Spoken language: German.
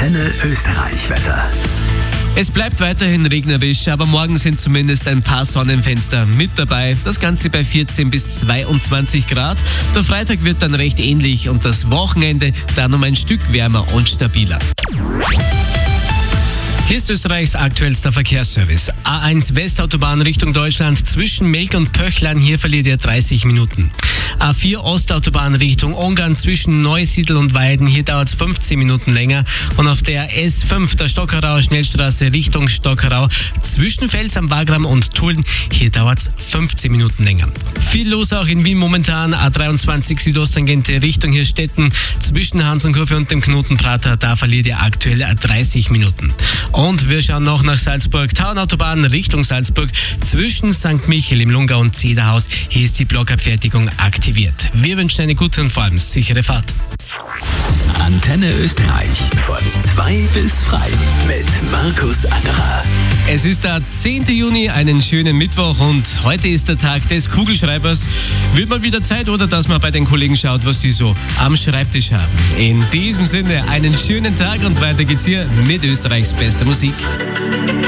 Antenne Österreich Wetter. Es bleibt weiterhin regnerisch, aber morgen sind zumindest ein paar Sonnenfenster mit dabei. Das Ganze bei 14 bis 22 Grad. Der Freitag wird dann recht ähnlich und das Wochenende dann um ein Stück wärmer und stabiler. Hier ist Österreichs aktuellster Verkehrsservice. A1 Westautobahn Richtung Deutschland zwischen Melk und Pöchlern, hier verliert ihr 30 Minuten. A4 Ostautobahn Richtung Ungarn zwischen Neusiedl und Weiden, hier dauert es 15 Minuten länger. Und auf der S5 der Stockerauer Schnellstraße Richtung Stockerau zwischen Fels am Wagram und Tulln, hier dauert es 15 Minuten länger. Viel los auch in Wien momentan, A23 Südosttangente Richtung Hirstetten zwischen Hansonkurve und dem Knotenprater, da verliert ihr aktuell 30 Minuten. Und wir schauen noch nach Salzburg. Tauernautobahn Richtung Salzburg zwischen St. Michael im Lungau und Zederhaus. Hier ist die Blockabfertigung aktiviert. Wir wünschen eine gute und vor allem sichere Fahrt. Antenne Österreich von 2 bis frei mit Markus Angerer. Es ist der 10. Juni, einen schönen Mittwoch und heute ist der Tag des Kugelschreibers. Wird mal wieder Zeit, oder dass man bei den Kollegen schaut, was die so am Schreibtisch haben. In diesem Sinne einen schönen Tag und weiter geht's hier mit Österreichs bester Musik.